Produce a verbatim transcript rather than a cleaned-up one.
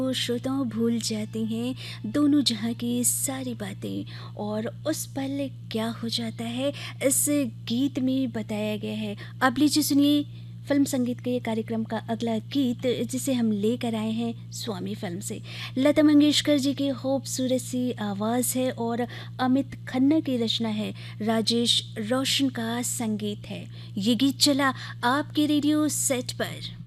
वो श्रोताओं भूल जाते हैं दोनों जहां की सारी बातें, और उस पल क्या हो जाता है इस गीत में बताया गया है। अब लीजिए सुनिए फिल्म संगीत के कार्यक्रम का अगला गीत, जिसे हम लेकर आए हैं स्वामी फिल्म से। लता मंगेशकर जी की खूबसूरत सी आवाज़ है और अमित खन्ना की रचना है, राजेश रोशन का संगीत है। ये गीत चला आपके रेडियो सेट पर।